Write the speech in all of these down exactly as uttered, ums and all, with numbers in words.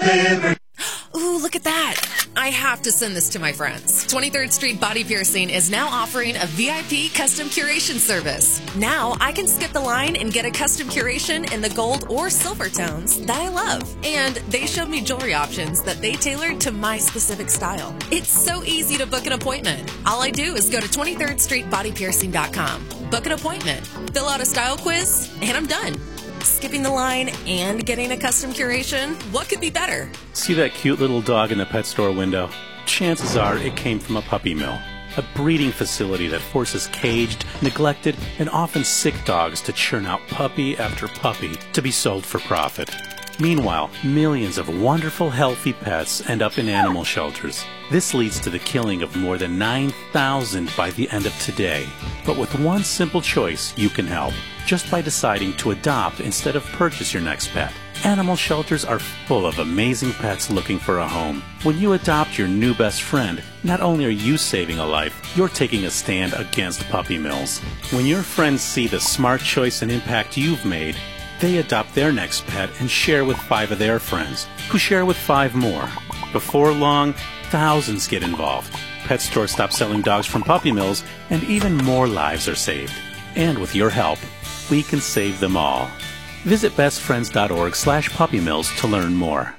Ooh, look at that. I have to send this to my friends. twenty-third Street Body Piercing is now offering a V I P custom curation service. Now I can skip the line and get a custom curation in the gold or silver tones that I love. And they showed me jewelry options that they tailored to my specific style. It's so easy to book an appointment. All I do is go to twenty-third street body piercing dot com, book an appointment, fill out a style quiz, and I'm done. Skipping the line and getting a custom curation, what could be better? See that cute little dog in the pet store window? Chances are it came from a puppy mill, a breeding facility that forces caged, neglected, and often sick dogs to churn out puppy after puppy to be sold for profit. Meanwhile, millions of wonderful, healthy pets end up in animal shelters. This leads to the killing of more than nine thousand by the end of today. But with one simple choice, you can help, just by deciding to adopt instead of purchase your next pet. Animal shelters are full of amazing pets looking for a home. When you adopt your new best friend, not only are you saving a life, you're taking a stand against puppy mills. When your friends see the smart choice and impact you've made, they adopt their next pet and share with five of their friends, who share with five more. Before long, thousands get involved. Pet stores stop selling dogs from puppy mills, and even more lives are saved. And with your help, we can save them all. Visit bestfriends.org slash puppymills to learn more.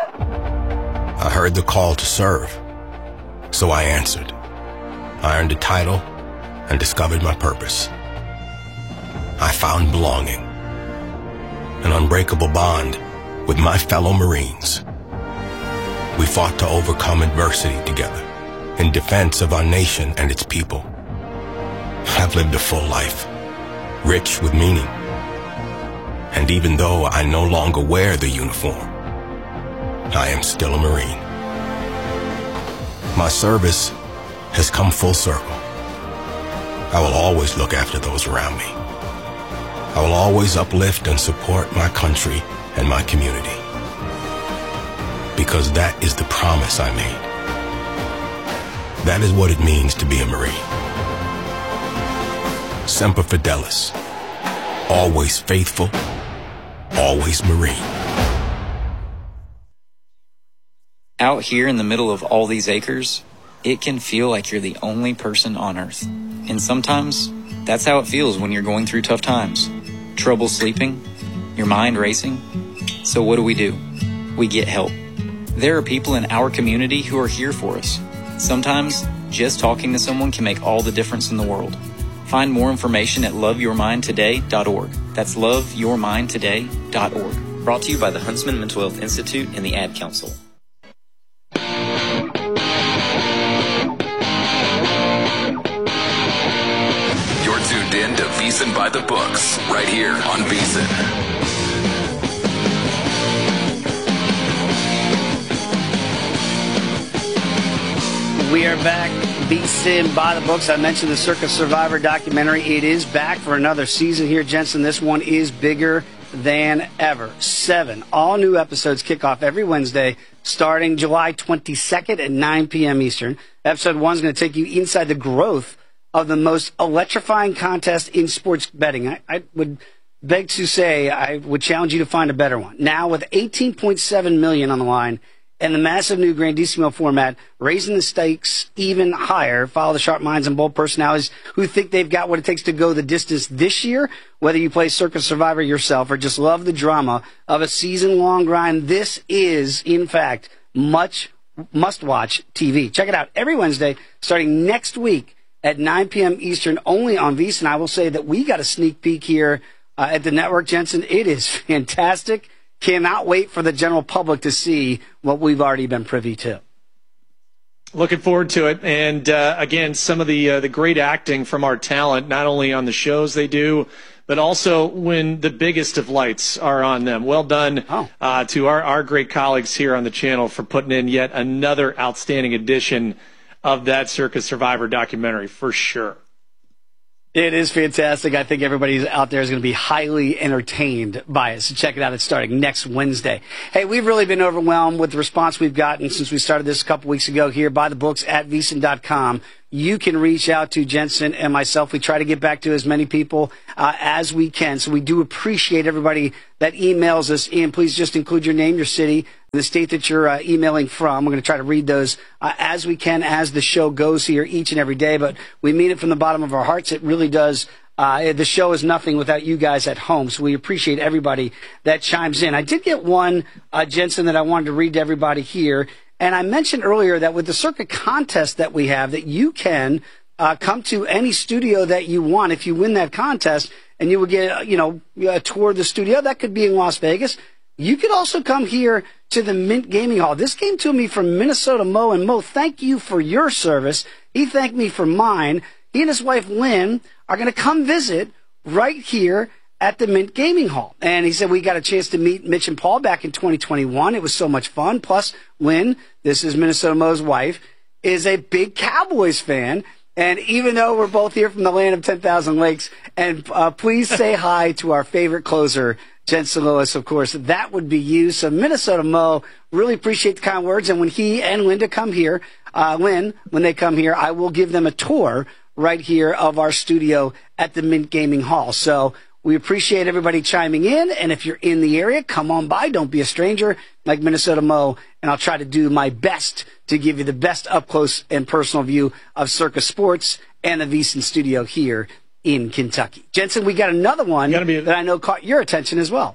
I heard the call to serve, so I answered. I earned a title and discovered my purpose. I found belonging, an unbreakable bond with my fellow Marines. We fought to overcome adversity together in defense of our nation and its people. I've lived a full life, rich with meaning. And even though I no longer wear the uniform, I am still a Marine. My service has come full circle. I will always look after those around me. I will always uplift and support my country and my community. Because that is the promise I made. That is what it means to be a Marine. Semper Fidelis. Always faithful, always Marine. Out here in the middle of all these acres, it can feel like you're the only person on Earth. And sometimes, that's how it feels when you're going through tough times. Trouble sleeping, your mind racing. So what do we do? We get help. There are people in our community who are here for us. Sometimes, just talking to someone can make all the difference in the world. Find more information at love your mind today dot org. That's love your mind today dot org. Brought to you by the Huntsman Mental Health Institute and the Ad Council. You're tuned in to VSiN by the Books, right here on VSiN. We are back, VSiN by the Books. I mentioned the Circa Survivor documentary. It is back for another season here, Jensen. This one is bigger than ever. Seven all-new episodes kick off every Wednesday, starting July twenty-second at nine p.m. Eastern. Episode one is going to take you inside the growth of the most electrifying contest in sports betting. I, I would beg to say I would challenge you to find a better one. Now, with eighteen point seven million dollars on the line, and the massive new Grandissimo format, raising the stakes even higher. Follow the sharp minds and bold personalities who think they've got what it takes to go the distance this year. Whether you play Circa Survivor yourself or just love the drama of a season-long grind, this is, in fact, much must-watch T V. Check it out every Wednesday, starting next week at nine p.m. Eastern, only on VSiN. I will say that we got a sneak peek here uh, at the network, Jensen. It is fantastic. Cannot wait for the general public to see what we've already been privy to. Looking forward to it. And, uh, again, some of the uh, the great acting from our talent, not only on the shows they do, but also when the biggest of lights are on them. Well done oh. uh, to our, our great colleagues here on the channel for putting in yet another outstanding edition of that Circa Survivor documentary, for sure. It is fantastic. I think everybody out there is going to be highly entertained by it. So check it out. It's starting next Wednesday. Hey, we've really been overwhelmed with the response we've gotten since we started this a couple weeks ago here by the books at V S I N dot com. You can reach out to Jensen and myself. We try to get back to as many people uh, as we can. So we do appreciate everybody that emails us in. Please just include your name, your city, the state that you're uh, emailing from. We're going to try to read those uh, as we can as the show goes here each and every day, but we mean it from the bottom of our hearts. It really does. Uh, the show is nothing without you guys at home, so we appreciate everybody that chimes in. I did get one, uh, Jensen, that I wanted to read to everybody here, and I mentioned earlier that with the Circa contest that we have, that you can uh, come to any studio that you want if you win that contest, and you will get, uh, you know, a tour of the studio. That could be in Las Vegas. You could also come here to the Mint Gaming Hall. This came to me from Minnesota Mo, and Mo, thank you for your service. He thanked me for mine. He and his wife, Lynn, are going to come visit right here at the Mint Gaming Hall. And he said we got a chance to meet Mitch and Paul back in twenty twenty-one. It was so much fun. Plus, Lynn, this is Minnesota Mo's wife, is a big Cowboys fan. And even though we're both here from the land of ten thousand lakes, and uh, please say hi to our favorite closer, Jensen Lewis, of course, that would be you. So Minnesota Mo, really appreciate the kind words. And when he and Linda come here, uh, Lynn, when they come here, I will give them a tour right here of our studio at the Mint Gaming Hall. So we appreciate everybody chiming in. And if you're in the area, come on by. Don't be a stranger like Minnesota Mo. And I'll try to do my best to give you the best up close and personal view of Circa Sports and the VSiN studio here in Kentucky. Jensen, we got another one be- that I know caught your attention as well.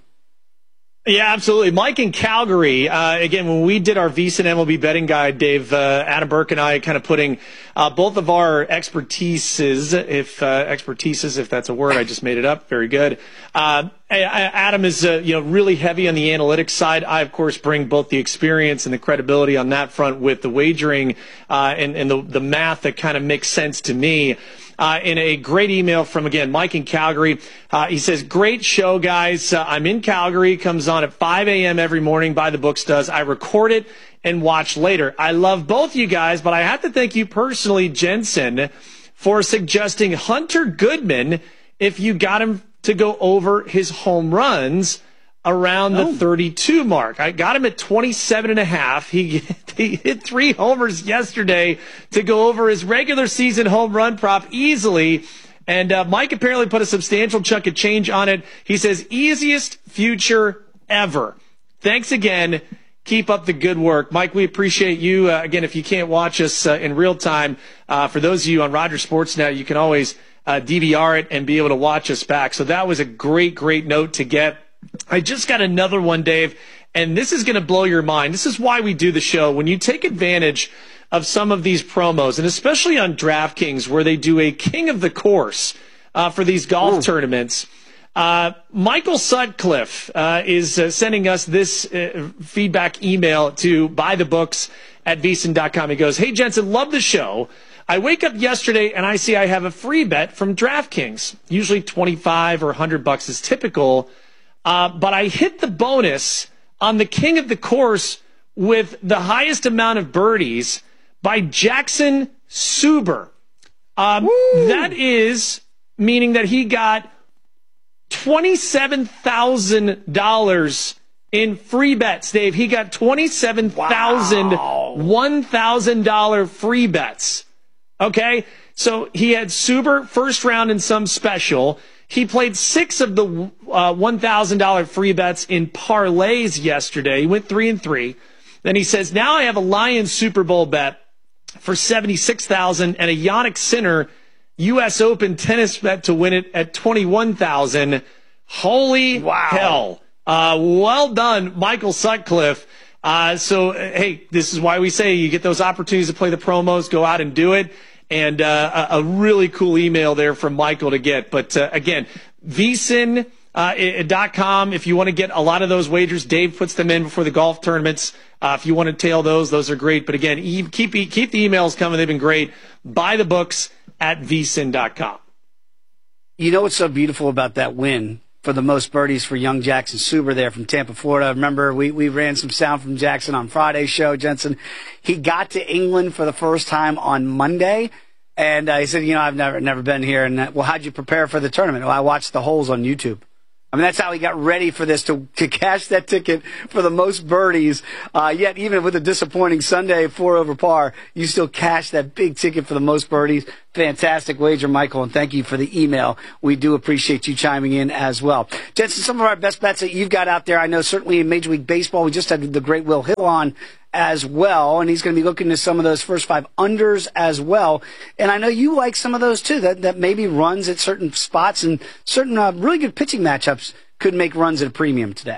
Yeah, absolutely. Mike in Calgary, uh, again, when we did our VSiN M L B betting guide, Dave, uh, Adam Burke and I kind of putting uh, both of our expertises, if uh, expertises, if that's a word, I just made it up. Very good. Uh, Adam is, uh, you know, really heavy on the analytics side. I, of course, bring both the experience and the credibility on that front with the wagering uh, and, and the, the math that kind of makes sense to me. Uh, in a great email from, again, Mike in Calgary. Uh, he says, great show, guys. Uh, I'm in Calgary. Comes on at five a.m. every morning. By the Books does. I record it and watch later. I love both you guys, but I have to thank you personally, Jensen, for suggesting Hunter Goodman if you got him to go over his home runs around oh. the thirty-two mark. I got him at twenty-seven and a half. He, he hit three homers yesterday to go over his regular season home run prop easily. And uh, Mike apparently put a substantial chunk of change on it. He says, easiest future ever. Thanks again. Keep up the good work. Mike, we appreciate you. Uh, again, if you can't watch us uh, in real time, uh, for those of you on Rogers Sports Now, you can always uh, D V R it and be able to watch us back. So that was a great, great note to get. I just got another one, Dave, and this is going to blow your mind. This is why we do the show. When you take advantage of some of these promos, and especially on DraftKings where they do a king of the course uh, for these golf Ooh. tournaments, uh, Michael Sutcliffe uh, is uh, sending us this uh, feedback email to buy the books at V S I N dot com. He goes, hey, Jensen, love the show. I wake up yesterday and I see I have a free bet from DraftKings. Usually twenty-five or one hundred bucks is typical. Uh, but I hit the bonus on the king of the course with the highest amount of birdies by Jackson Suber. Um, that is meaning that he got twenty-seven thousand dollars in free bets, Dave. He got twenty-seven thousand wow. one thousand dollars free bets. Okay? So he had Suber first round in some special. He played six of the uh, one thousand dollars free bets in parlays yesterday. He went three and three. Then he says, now I have a Lions Super Bowl bet for seventy-six thousand dollars and a Yannick Sinner U S Open tennis bet to win it at twenty-one thousand dollars. Holy wow. hell. Uh, well done, Michael Sutcliffe. Uh, so, hey, this is why we say you get those opportunities to play the promos, go out and do it. And uh, a, a really cool email there from Michael to get. But, uh, again, V S I N dot com, if you want to get a lot of those wagers. Dave puts them in before the golf tournaments. Uh, if you want to tail those, those are great. But, again, keep keep the emails coming. They've been great. Buy the books at V S I N dot com. You know what's so beautiful about that win for the most birdies for young Jackson Suber there from Tampa, Florida? Remember, we, we ran some sound from Jackson on Friday's show, Jensen. He got to England for the first time on Monday, and uh, he said, you know, I've never never been here. And, uh, well, how'd you prepare for the tournament? Well, I watched the holes on YouTube. I mean, that's how he got ready for this, to, to cash that ticket for the most birdies. Uh, yet, even with a disappointing Sunday, four over par, you still cash that big ticket for the most birdies. Fantastic wager, Michael, and thank you for the email. We do appreciate you chiming in as well. Jensen, some of our best bets that you've got out there, I know certainly in Major League Baseball, we just had the great Will Hill on as well, and he's going to be looking at some of those first five unders as well. And I know you like some of those too, that, that maybe runs at certain spots and certain uh, really good pitching matchups could make runs at a premium today.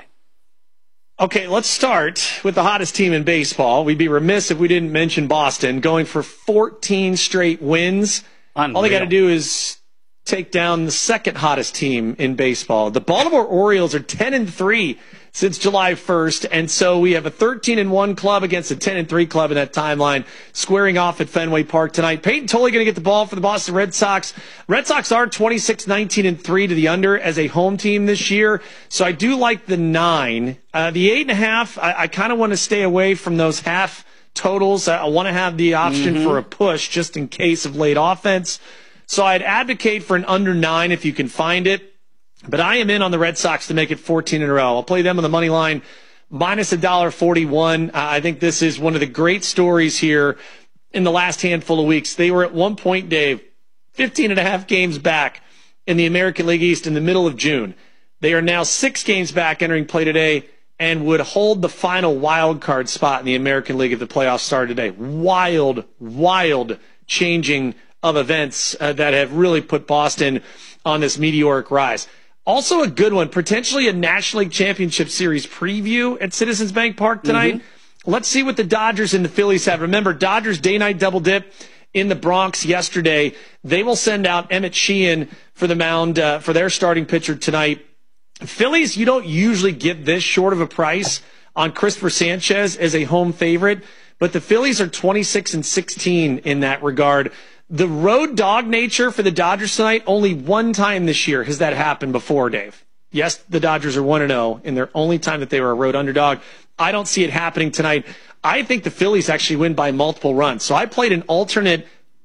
Okay, let's start with the hottest team in baseball. We'd be remiss if we didn't mention Boston, going for fourteen straight wins. Unreal. All they got to do is take down the second hottest team in baseball. The Baltimore Orioles are ten and three since July first, and so we have a thirteen and one club against a ten and three club in that timeline, squaring off at Fenway Park tonight. Peyton Tolley going to get the ball for the Boston Red Sox. Red Sox are twenty-six nineteen and three to the under as a home team this year, so I do like the nine. Uh, the eight and a half, I, I kind of want to stay away from those half totals. I, I want to have the option mm-hmm. for a push just in case of late offense. So I'd advocate for an under nine if you can find it. But I am in on the Red Sox to make it fourteen in a row. I'll play them on the money line, minus one dollar forty-one. Uh, I think this is one of the great stories here in the last handful of weeks. They were at one point, Dave, fifteen and a half games back in the American League East in the middle of June. They are now six games back entering play today and would hold the final wild card spot in the American League if the playoffs started today. Wild, wild changing of events uh, that have really put Boston on this meteoric rise. Also a good one, potentially a National League Championship Series preview at Citizens Bank Park tonight. Mm-hmm. Let's see what the Dodgers and the Phillies have. Remember, Dodgers day-night double dip in the Bronx yesterday. They will send out Emmett Sheehan for the mound uh, for their starting pitcher tonight. Phillies, you don't usually get this short of a price on Christopher Sanchez as a home favorite, but the Phillies are twenty-six and sixteen in that regard. The road dog nature for the Dodgers tonight, only one time this year has that happened before, Dave. Yes, the Dodgers are one and oh in their only time that they were a road underdog. I don't see it happening tonight. I think the Phillies actually win by multiple runs. So I played an alternate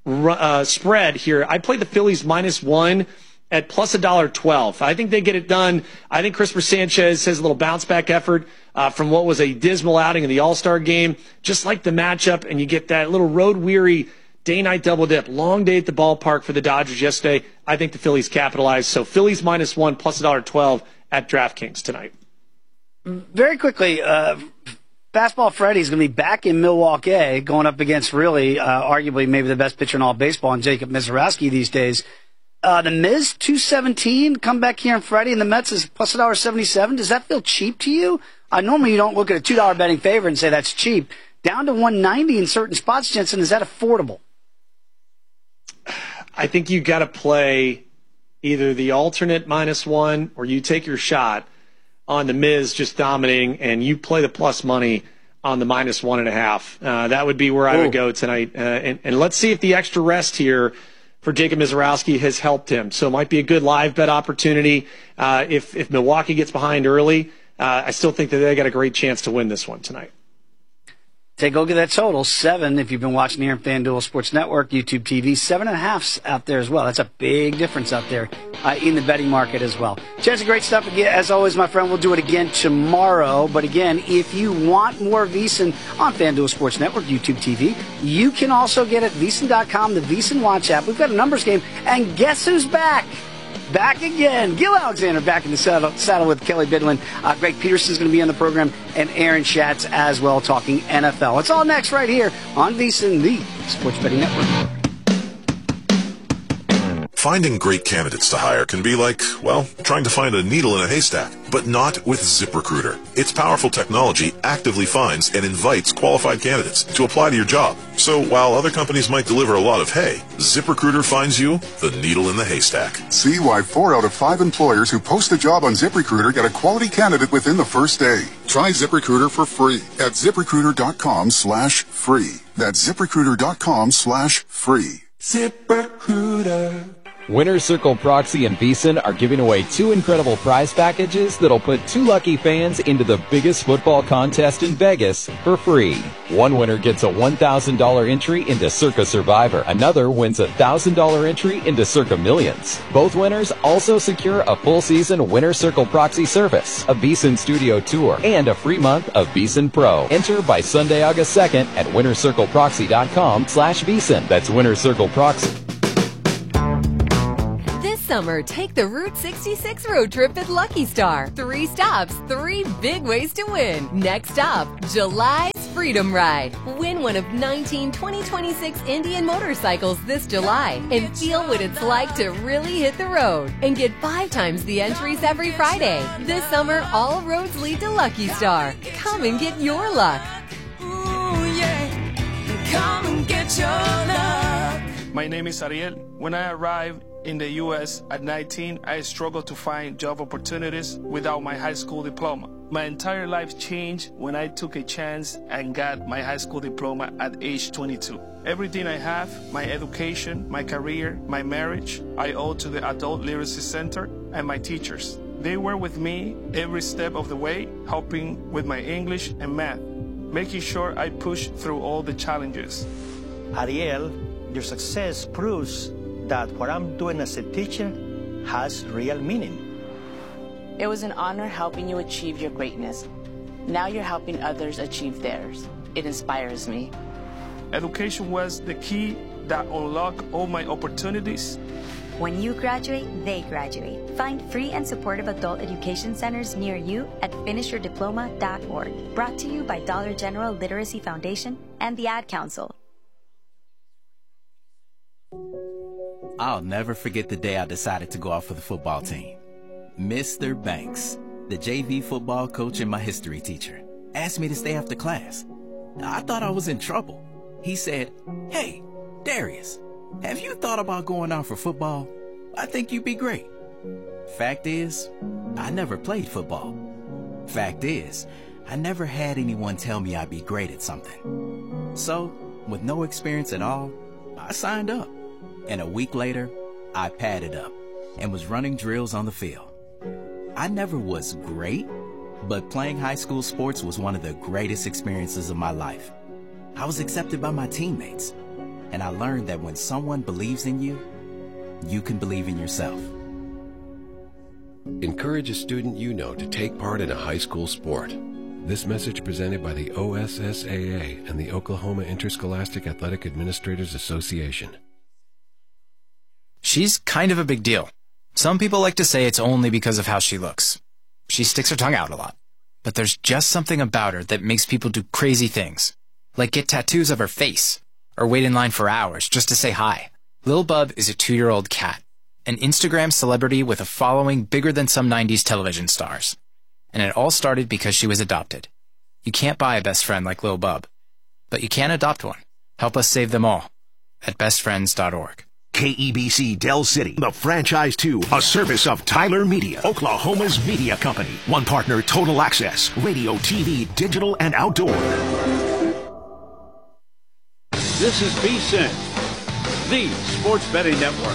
uh, spread here. I played the Phillies minus one at plus one dollar twelve. I think they get it done. I think Christopher Sanchez has a little bounce-back effort uh, from what was a dismal outing in the All-Star game. Just like the matchup, and you get that little road-weary day-night double dip. Long day at the ballpark for the Dodgers yesterday. I think the Phillies capitalized. So Phillies minus one, plus one dollar twelve at DraftKings tonight. Very quickly, uh, Fastball Freddy's going to be back in Milwaukee going up against really, uh, arguably maybe the best pitcher in all baseball, and Jacob Misiorowski these days. Uh, the Miz, two seventeen, come back here in Freddie, and the Mets is plus one dollar seventy-seven. Does that feel cheap to you? Uh, normally you don't look at a two dollar betting favorite and say that's cheap. Down to one ninety in certain spots, Jensen, is that affordable? I think you got to play either the alternate minus one or you take your shot on the Miz just dominating and you play the plus money on the minus one and a half. Uh, that would be where I Ooh. would go tonight. Uh, and, and let's see if the extra rest here for Jacob Misiorowski has helped him. So it might be a good live bet opportunity. Uh, if, if Milwaukee gets behind early, uh, I still think that they got a great chance to win this one tonight. Take a look at that total. Seven, if you've been watching here on FanDuel Sports Network, YouTube T V. Seven and a half's out there as well. That's a big difference out there uh, in the betting market as well. Jensen, great stuff again. As always, my friend, we'll do it again tomorrow. But again, if you want more VSiN on FanDuel Sports Network, YouTube T V, you can also get it at VSiN dot com, the VSiN Watch app. We've got a numbers game. And guess who's back? Back again. Gil Alexander back in the saddle, saddle with Kelly Bidlin. Uh, Greg Peterson's going to be on the program, and Aaron Schatz as well, talking N F L. It's all next right here on VSiN, the Sports Betting Network. Finding great candidates to hire can be like, well, trying to find a needle in a haystack, but not with ZipRecruiter. Its powerful technology actively finds and invites qualified candidates to apply to your job. So while other companies might deliver a lot of hay, ZipRecruiter finds you the needle in the haystack. See why four out of five employers who post a job on ZipRecruiter get a quality candidate within the first day. Try ZipRecruiter for free at ZipRecruiter.com slash free. That's ZipRecruiter.com slash free. ZipRecruiter. Winner Circle Proxy and VSiN are giving away two incredible prize packages that'll put two lucky fans into the biggest football contest in Vegas for free. One winner gets a one thousand dollars entry into Circa Survivor. Another wins a one thousand dollars entry into Circa Millions. Both winners also secure a full season Winner Circle Proxy service, a VSiN studio tour, and a free month of VSiN Pro. Enter by Sunday, August second at winner circle proxy dot com slash VSiN. That's Winner Circle Proxy. summer, take the Route sixty-six road trip at Lucky Star. Three stops, three big ways to win. Next up, July's Freedom Ride. Win one of nineteen twenty twenty-six Indian motorcycles this July and feel what it's like to really hit the road. And get five times the entries every Friday. This summer, all roads lead to Lucky Star. Come and get your luck. Ooh, yeah. Come and get your luck. My name is Ariel. When I arrived in the U S at nineteen, I struggled to find job opportunities without my high school diploma. My entire life changed when I took a chance and got my high school diploma at age twenty-two. Everything I have, my education, my career, my marriage, I owe to the Adult Literacy Center and my teachers. They were with me every step of the way, helping with my English and math, making sure I pushed through all the challenges. Ariel, your success proves that what I'm doing as a teacher has real meaning. It was an honor helping you achieve your greatness. Now you're helping others achieve theirs. It inspires me. Education was the key that unlocked all my opportunities. When you graduate, they graduate. Find free and supportive adult education centers near you at finish your diploma dot org. Brought to you by Dollar General Literacy Foundation and the Ad Council. I'll never forget the day I decided to go out for the football team. Mister Banks, the J V football coach and my history teacher, asked me to stay after class. I thought I was in trouble. He said, "Hey, Darius, have you thought about going out for football? I think you'd be great." Fact is, I never played football. Fact is, I never had anyone tell me I'd be great at something. So, with no experience at all, I signed up. And a week later, I padded up and was running drills on the field. I never was great, but playing high school sports was one of the greatest experiences of my life. I was accepted by my teammates, and I learned that when someone believes in you, you can believe in yourself. Encourage a student you know to take part in a high school sport. This message presented by the O S S A A and the Oklahoma Interscholastic Athletic Administrators Association. She's kind of a big deal. Some people like to say it's only because of how she looks. She sticks her tongue out a lot. But there's just something about her that makes people do crazy things. Like get tattoos of her face. Or wait in line for hours just to say hi. Lil Bub is a two-year-old cat. An Instagram celebrity with a following bigger than some nineties television stars. And it all started because she was adopted. You can't buy a best friend like Lil Bub. But you can adopt one. Help us save them all. At best friends dot org. K E B C Del City, the franchise two, a service of Tyler Media, Oklahoma's media company. One partner, Total Access, radio, T V, digital, and outdoor. This is V S I N, the Sports Betting Network.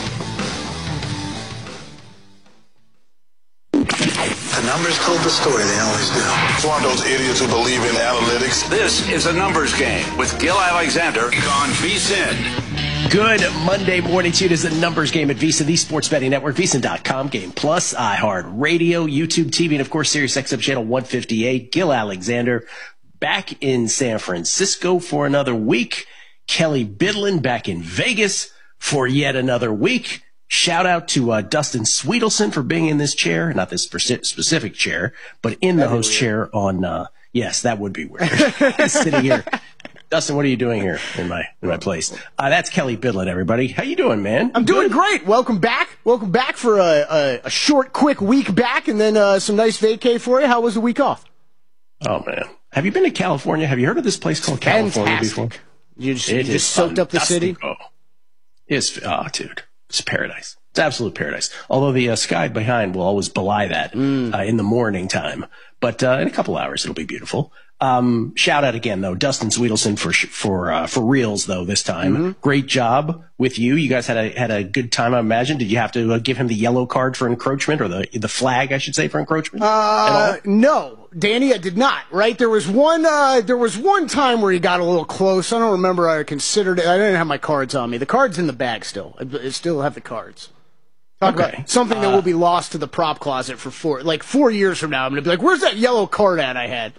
The numbers told the story, they always do. It's one of those idiots who believe in analytics. This is a numbers game with Gil Alexander on V S I N. Good Monday morning to you. It is the numbers game at VEASAN, the Sports Betting Network, V S I N dot com, Game Plus, iHeartRadio, YouTube T V, and of course, Sirius X M Channel one fifty-eight. Gil Alexander back in San Francisco for another week. Kelly Bidlin back in Vegas for yet another week. Shout out to uh, Dustin Sweetelson for being in this chair, not this specific chair, but in the host chair on, uh, yes, that would be weird. Sitting here. Dustin, what are you doing here in my in my place? Uh, that's Kelly Bidlin, everybody. How you doing, man? I'm doing Good. great. Welcome back. Welcome back for a, a, a short, quick week back, and then uh, some nice vacay for you. How was the week off? Oh, man. Have you been to California? Have you heard of this place called California Fantastic. before? You just, you just soaked up the city? Oh, it's, oh, dude. It's paradise. It's absolute paradise. Although the uh, sky behind will always belie that mm. uh, in the morning time. But uh, in a couple hours, it'll be beautiful. Um, shout out again, though, Dustin Sweetelson for for uh, for reals, though, this time. Mm-hmm. Great job with you. You guys had a had a good time, I imagine. Did you have to uh, give him the yellow card for encroachment, or the the flag, I should say, for encroachment? Uh, no, Danny, I did not. Right? There was one. Uh, there was one time where he got a little close. I don't remember. I considered it. I didn't have my cards on me. The cards in the bag still. I, I still have the cards. Talk Okay. about something that Uh, will be lost to the prop closet for four, like four years from now. I'm going to be like, where's that yellow card at I had?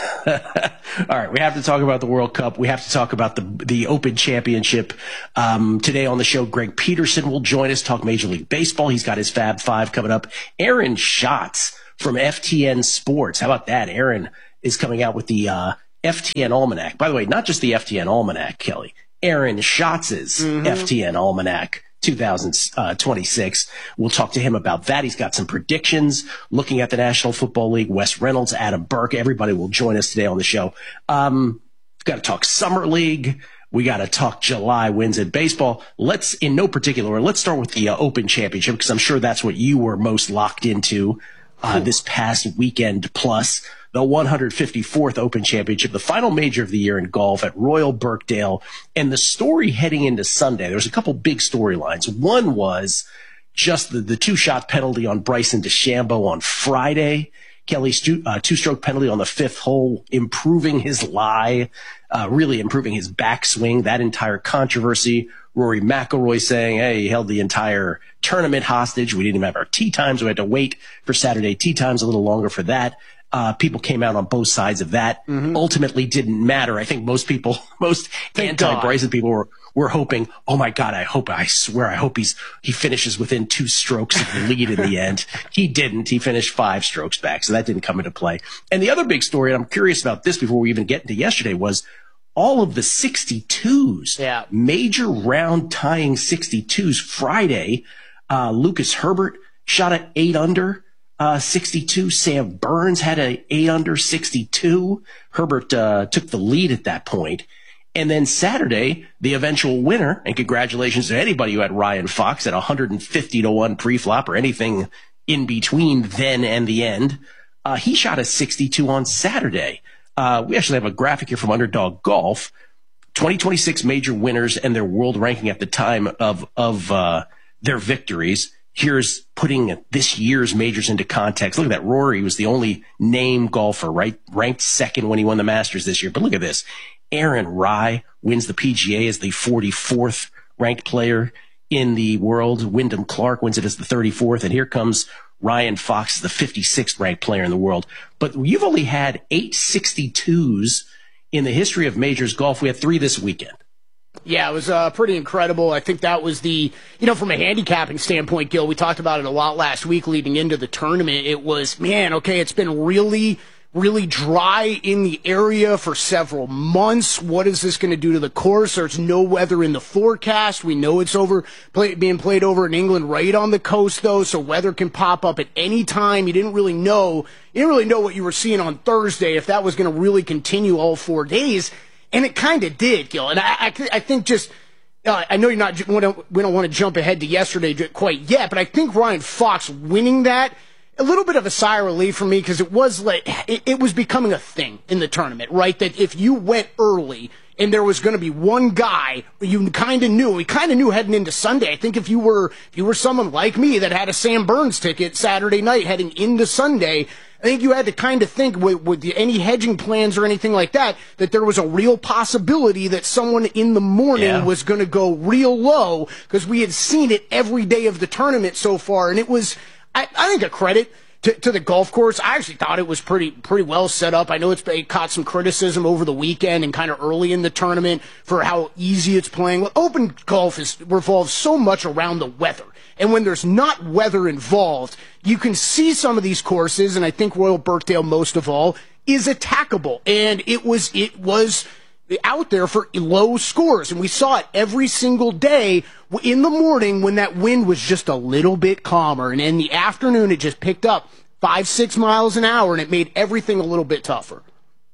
All right, we have to talk about the World Cup. We have to talk about the the Open Championship. Um, today on the show, Greg Peterson will join us, talk Major League Baseball. He's got his Fab Five coming up. Aaron Schatz from F T N Sports. How about that? Aaron is coming out with the uh, F T N Almanac. By the way, not just the F T N Almanac, Kelly. Aaron Schatz's mm-hmm. F T N Almanac two thousand twenty-six. We'll talk to him about that. He's got some predictions looking at the National Football League. Wes Reynolds, Adam Burke, everybody will join us today on the show. Um, got to talk Summer League. We got to talk July wins in baseball. Let's, in no particular order, let's start with the uh, Open Championship because I'm sure that's what you were most locked into uh, this past weekend plus. The one hundred fifty-fourth Open Championship, the final major of the year in golf at Royal Birkdale. And the story heading into Sunday, there was a couple big storylines. One was just the, the two-shot penalty on Bryson DeChambeau on Friday. Kelly's two, uh, two-stroke penalty on the fifth hole, improving his lie, uh, really improving his backswing, that entire controversy. Rory McIlroy saying, hey, he held the entire tournament hostage. We didn't even have our tee times. We had to wait for Saturday tee times a little longer for that. Uh, people came out on both sides of that. Mm-hmm. Ultimately didn't matter. I think most people, most anti-Bryson people were, were hoping, oh my God, I hope, I swear, I hope he's, he finishes within two strokes of the lead in the end. He didn't. He finished five strokes back. So that didn't come into play. And the other big story, and I'm curious about this before we even get into yesterday, was all of the sixty-twos. Yeah. Major round tying sixty-twos Friday. Uh, Lucas Herbert shot at eight under. Uh, sixty-two. Sam Burns had a eight under sixty-two. Herbert uh, took the lead at that point. And then Saturday, the eventual winner, and congratulations to anybody who had Ryan Fox at one hundred fifty to one pre-flop or anything in between then and the end. Uh, he shot a sixty-two on Saturday. Uh, we actually have a graphic here from Underdog Golf. twenty twenty-six major winners and their world ranking at the time of, of uh, their victories. Here's putting this year's majors into context. Look at that. Rory was the only name golfer, right? Ranked second when he won the Masters this year. But look at this. Aaron Rai wins the P G A as the forty-fourth ranked player in the world. Wyndham Clark wins it as the thirty-fourth. And here comes Ryan Fox, the fifty-sixth ranked player in the world. But you've only had eight sixty-twos in the history of majors golf. We had three this weekend. Yeah, it was uh, pretty incredible. I think that was the, you know, from a handicapping standpoint, Gil, we talked about it a lot last week leading into the tournament. It was, man, okay, it's been really, really dry in the area for several months. What is this going to do to the course? There's no weather in the forecast. We know it's over play, being played over in England right on the coast, though, so weather can pop up at any time. You didn't really know, you didn't really know what you were seeing on Thursday, if that was going to really continue all four days. And it kind of did, Gil. And I, I, I think just, uh, I know you're not, we don't, we don't want to jump ahead to yesterday quite yet, but I think Ryan Fox winning that, a little bit of a sigh of relief for me because it was like, it, it was becoming a thing in the tournament, right? That if you went early and there was going to be one guy you kind of knew, we kind of knew heading into Sunday. I think if you were, if you were someone like me that had a Sam Burns ticket Saturday night heading into Sunday, I think you had to kind of think with, with any hedging plans or anything like that, that there was a real possibility that someone in the morning yeah. was going to go real low because we had seen it every day of the tournament so far. And it was, I, I think, a credit to, to the golf course. I actually thought it was pretty pretty well set up. I know it's it caught some criticism over the weekend and kind of early in the tournament for how easy it's playing. Open golf is revolves so much around the weather. And when there's not weather involved, you can see some of these courses, and I think Royal Birkdale most of all, is attackable. And it was it was out there for low scores. And we saw it every single day in the morning when that wind was just a little bit calmer. And in the afternoon, it just picked up five, six miles an hour, and it made everything a little bit tougher.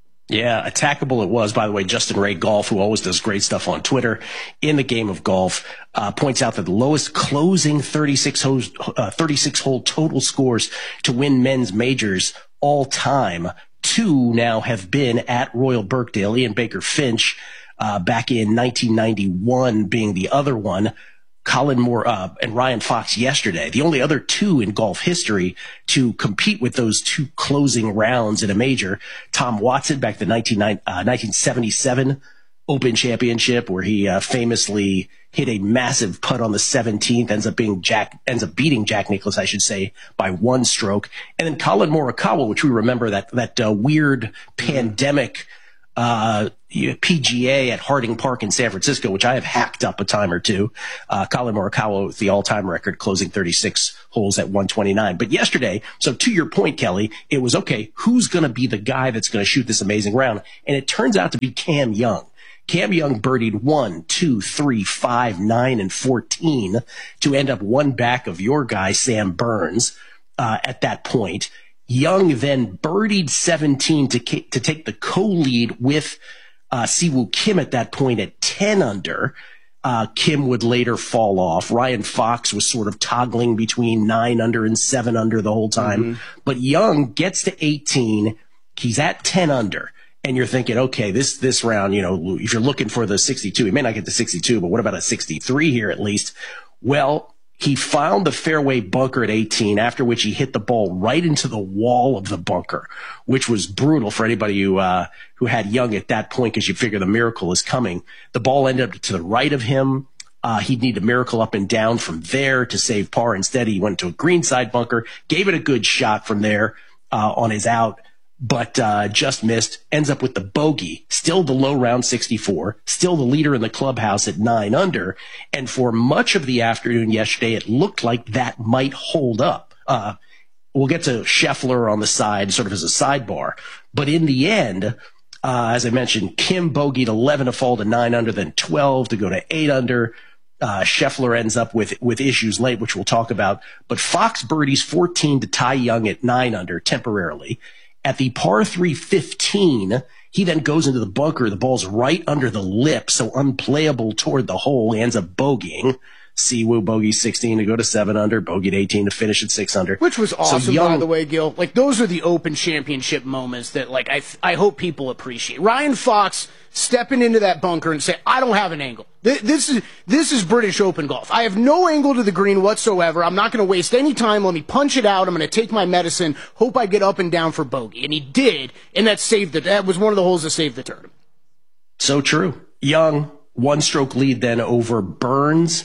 Yeah, attackable it was. By the way, Justin Ray Golf, who always does great stuff on Twitter in the game of golf, uh, points out that the lowest closing thirty-six hole, uh, thirty-six hole total scores to win men's majors all time. Two now have been at Royal Birkdale. Ian Baker Finch, uh, back in nineteen ninety-one being the other one. Colin Moore uh, and Ryan Fox yesterday. The only other two in golf history to compete with those two closing rounds in a major. Tom Watson back to nineteen seventy-seven Open Championship, where he uh, famously hit a massive putt on the seventeenth, ends up being Jack, ends up beating Jack Nicklaus, I should say, by one stroke. And then Colin Morikawa, which we remember that that uh, weird pandemic uh, P G A at Harding Park in San Francisco, which I have hacked up a time or two. Uh, Colin Morikawa with the all-time record, closing thirty-six holes at one twenty-nine. But yesterday, so to your point, Kelly, it was, okay, who's going to be the guy that's going to shoot this amazing round? And it turns out to be Cam Young. Cam Young birdied one, two, three, five, nine, and fourteen to end up one back of your guy, Sam Burns, uh, at that point. Young then birdied seventeen to to take the co-lead with uh, Siwoo Kim at that point at ten under. Uh, Kim would later fall off. Ryan Fox was sort of toggling between nine under and seven under the whole time. Mm-hmm. But Young gets to eighteen. He's at ten under. And you're thinking, okay, this this round, you know, if you're looking for the sixty-two, he may not get the sixty-two, but what about a sixty-three here at least? Well, he found the fairway bunker at eighteen, after which he hit the ball right into the wall of the bunker, which was brutal for anybody who uh, who had Young at that point, because you figure the miracle is coming. The ball ended up to the right of him. Uh, he'd need a miracle up and down from there to save par. Instead, he went to a greenside bunker, gave it a good shot from there uh, on his out, but uh, just missed, ends up with the bogey, still the low round sixty-four, still the leader in the clubhouse at nine under. And for much of the afternoon yesterday, it looked like that might hold up. Uh, we'll get to Scheffler on the side, sort of as a sidebar. But in the end, uh, as I mentioned, Kim bogeyed eleven to fall to nine under, then twelve to go to eight under. Uh, Scheffler ends up with, with issues late, which we'll talk about. But Fox birdies fourteen to tie Young at nine under temporarily. At the par three fifteen, he then goes into the bunker. The ball's right under the lip, so unplayable toward the hole. He ends up bogeying. Siwoo bogey sixteen to go to seven under, bogeyed eighteen to finish at six under. Which was awesome, so Young, by the way, Gil. Like, those are the Open Championship moments that, like, I I hope people appreciate. Ryan Fox stepping into that bunker and say, I don't have an angle. This is this is British Open golf. I have no angle to the green whatsoever. I'm not going to waste any time. Let me punch it out. I'm going to take my medicine. Hope I get up and down for bogey. And he did, and that saved it. That was one of the holes that saved the tournament. So true. Young, one-stroke lead then over Burns.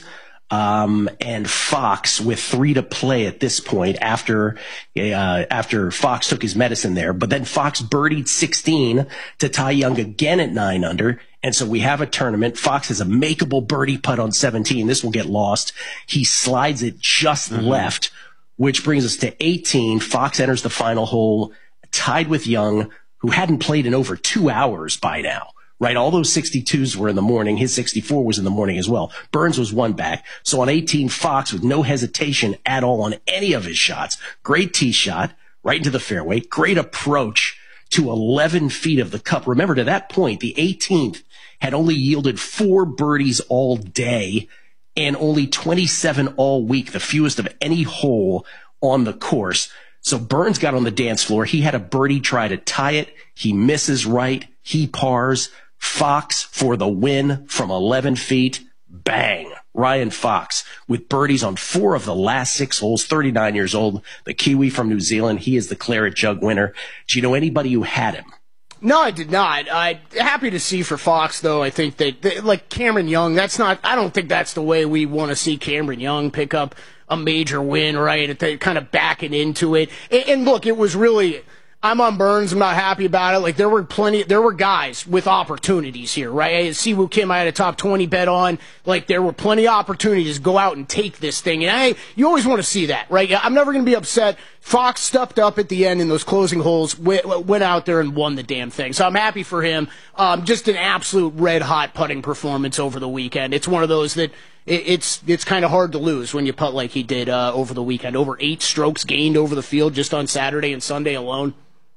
Um, and Fox with three to play at this point after, uh, after Fox took his medicine there. But then Fox birdied sixteen to tie Young again at nine under. And so we have a tournament. Fox has a makeable birdie putt on seventeen. This will get lost. He slides it just mm-hmm. left, which brings us to eighteen. Fox enters the final hole tied with Young, who hadn't played in over two hours by now. Right, all those sixty-twos were in the morning. His sixty-four was in the morning as well. Burns was one back. So on eighteen, Fox, with no hesitation at all on any of his shots, great tee shot, right into the fairway, great approach to eleven feet of the cup. Remember, to that point, the eighteenth had only yielded four birdies all day and only twenty-seven all week, the fewest of any hole on the course. So Burns got on the dance floor. He had a birdie try to tie it. He misses right. He pars. Fox for the win from eleven feet. Bang. Ryan Fox with birdies on four of the last six holes, thirty-nine years old, the Kiwi from New Zealand. He is the Claret Jug winner. Do you know anybody who had him? No, I did not. I'm happy to see for Fox, though. I think that, that, like Cameron Young, that's not, I don't think that's the way we want to see Cameron Young pick up a major win, right? Kind of backing into it. And, and look, it was really, I'm on Burns. I'm not happy about it. Like, there were plenty, there were guys with opportunities here, right? Siwoo Kim, I had a top twenty bet on. Like, there were plenty of opportunities to go out and take this thing. And I, you always want to see that, right? I'm never going to be upset. Fox stepped up at the end in those closing holes, went, went out there and won the damn thing. So I'm happy for him. Um, just an absolute red-hot putting performance over the weekend. It's one of those that it, it's it's kind of hard to lose when you putt like he did uh, over the weekend. Over eight strokes gained over the field just on Saturday and Sunday alone.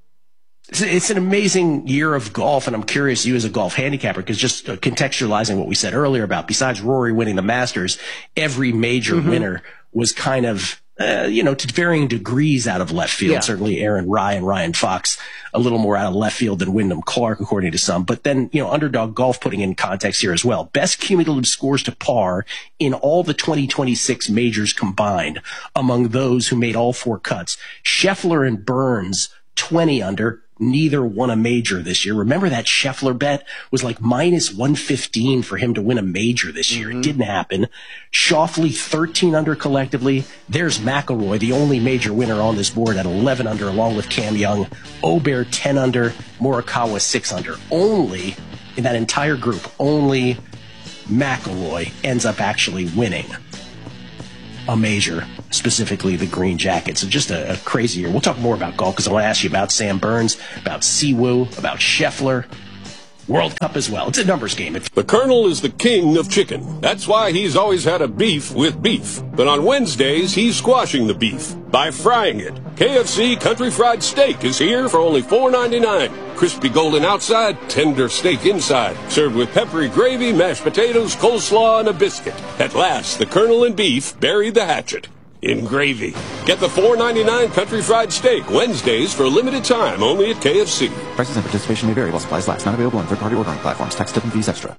It's an amazing year of golf, and I'm curious, you as a golf handicapper, because just contextualizing what we said earlier about, besides Rory winning the Masters, every major mm-hmm. winner was kind of, uh, you know, to varying degrees out of left field. Yeah. Certainly Aaron Rye and Ryan Fox, a little more out of left field than Wyndham Clark, according to some. But then, you know, Underdog Golf putting in context here as well. Best cumulative scores to par in all the twenty twenty-six majors combined among those who made all four cuts. Scheffler and Burns, twenty under. neither won a major this year. Remember that Scheffler bet was like minus one fifteen for him to win a major this year. Mm-hmm. It didn't happen. Schauffele, thirteen under collectively. There's McIlroy, the only major winner on this board at eleven under, along with Cam Young. Obear, ten under. Morikawa, six under. Only, in that entire group, only McIlroy ends up actually winning a major, specifically the Green Jacket. So just a, a crazy year. We'll talk more about golf because I want to ask you about Sam Burns, about Siwoo, about Scheffler, World Cup as well. It's a numbers game. The Colonel is the king of chicken. That's why he's always had a beef with beef. But on Wednesdays, he's squashing the beef by frying it. K F C Country Fried Steak is here for only four ninety-nine. Crispy golden outside, tender steak inside. Served with peppery gravy, mashed potatoes, coleslaw, and a biscuit. At last, the Colonel and beef buried the hatchet in gravy. Get the four ninety-nine Country Fried Steak Wednesdays for a limited time only at K F C. Prices and participation may vary while supplies last. Not available on third-party ordering platforms. Tax, tip, and fees extra.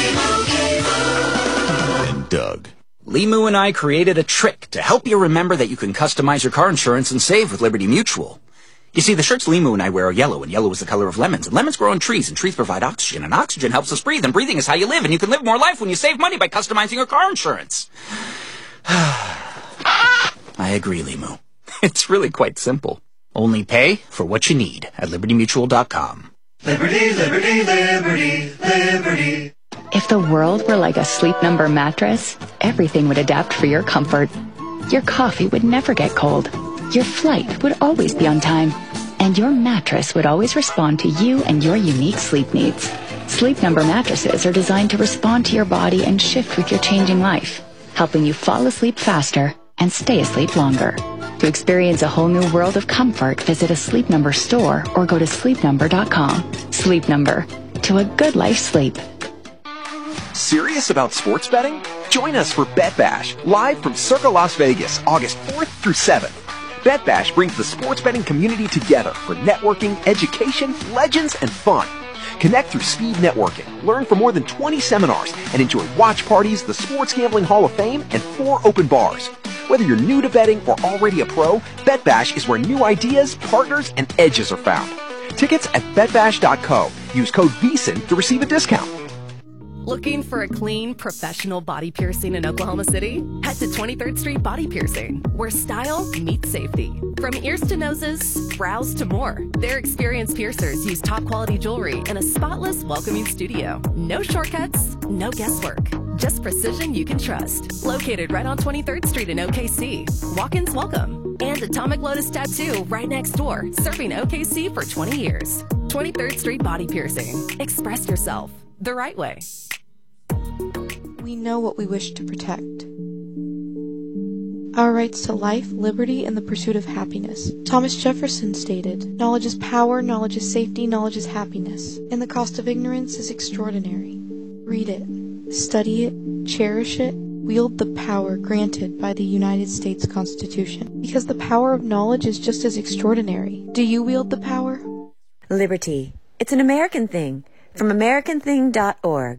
And Doug. Limu and I created a trick to help you remember that you can customize your car insurance and save with Liberty Mutual. You see, the shirts Limu and I wear are yellow, and yellow is the color of lemons. And lemons grow on trees, and trees provide oxygen, and oxygen helps us breathe, and breathing is how you live, and you can live more life when you save money by customizing your car insurance. I agree, Limu. It's really quite simple. Only pay for what you need at liberty mutual dot com. Liberty, liberty, liberty, liberty. If the world were like a Sleep Number mattress, everything would adapt for your comfort. Your coffee would never get cold. Your flight would always be on time. And your mattress would always respond to you and your unique sleep needs. Sleep Number mattresses are designed to respond to your body and shift with your changing life, helping you fall asleep faster and stay asleep longer. To experience a whole new world of comfort, visit a Sleep Number store or go to sleep number dot com. Sleep Number. To a good life sleep. Serious about sports betting? Join us for Bet Bash, live from Circa Las Vegas, August fourth through seventh. Bet Bash brings the sports betting community together for networking, education, legends, and fun. Connect through speed networking, learn from more than twenty seminars, and enjoy watch parties, the Sports Gambling Hall of Fame, and four open bars. Whether you're new to betting or already a pro, Bet Bash is where new ideas, partners, and edges are found. Tickets at bet bash dot co. Use code V S I N to receive a discount. Looking for a clean, professional body piercing in Oklahoma City? Head to twenty-third Street Body Piercing, where style meets safety. From ears to noses, brows to more, their experienced piercers use top-quality jewelry in a spotless, welcoming studio. No shortcuts, no guesswork. Just precision you can trust. Located right on twenty-third Street in O K C. Walk-ins welcome. And Atomic Lotus Tattoo right next door, serving O K C for twenty years. twenty-third Street Body Piercing. Express yourself the right way. We know what we wish to protect. Our rights to life, liberty, and the pursuit of happiness. Thomas Jefferson stated, "Knowledge is power, knowledge is safety, knowledge is happiness, and the cost of ignorance is extraordinary." Read it, study it, cherish it, wield the power granted by the United States Constitution, because the power of knowledge is just as extraordinary. Do you wield the power? Liberty. It's an American thing. From american thing dot org.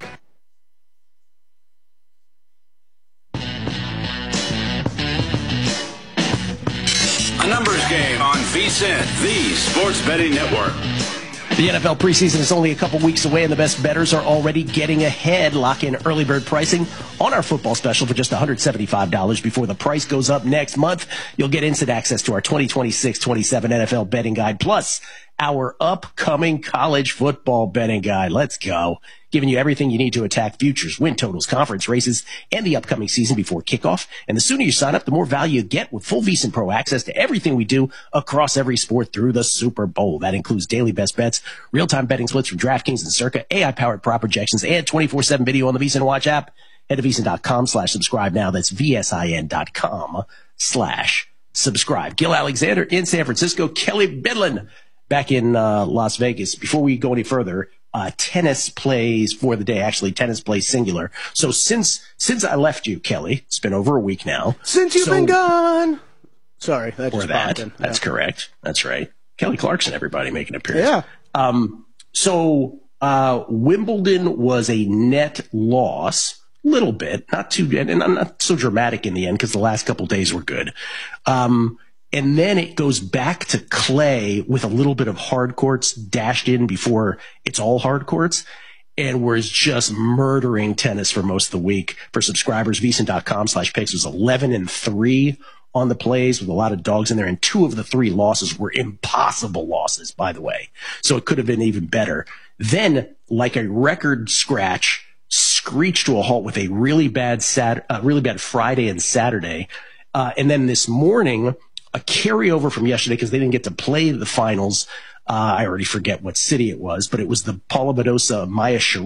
A numbers game on V S I N, the Sports Betting Network. The N F L preseason is only a couple weeks away, and the best bettors are already getting ahead. Lock in early bird pricing on our football special for just one hundred seventy-five dollars before the price goes up next month. You'll get instant access to our twenty twenty-six twenty-seven N F L betting guide, plus our upcoming college football betting guide. Let's go. Giving you everything you need to attack futures, win totals, conference races, and the upcoming season before kickoff. And the sooner you sign up, the more value you get with full V S I N Pro access to everything we do across every sport through the Super Bowl. That includes daily best bets, real-time betting splits from DraftKings and Circa, A I-powered prop projections, and twenty-four seven video on the V S I N Watch app. Head to V S I N dot com slash subscribe now. That's V S I N dot com slash subscribe. Gil Alexander in San Francisco. Kelly Bidlin back in uh, Las Vegas. Before we go any further, uh, tennis plays for the day. Actually, tennis plays singular. So since since I left you, Kelly, it's been over a week now. Since you've so, been gone. Sorry, that or just that. popped in. That's yeah. correct. That's right. Kelly Clarkson, everybody making an appearance. Yeah. Um, so uh, Wimbledon was a net loss. Little bit, not too, and not so dramatic in the end because the last couple days were good. Um, And then it goes back to clay with a little bit of hard courts dashed in before it's all hard courts. And was just murdering tennis for most of the week. For subscribers, VSiN.com slash picks was eleven and three on the plays with a lot of dogs in there. And two of the three losses were impossible losses, by the way. So it could have been even better. Then, like a record scratch, screeched to a halt with a really bad Sat- uh, really bad Friday and Saturday. Uh, and then this morning, a carryover from yesterday because they didn't get to play the finals. Uh, I already forget what city it was, but it was the Paula Badosa Maya Sharif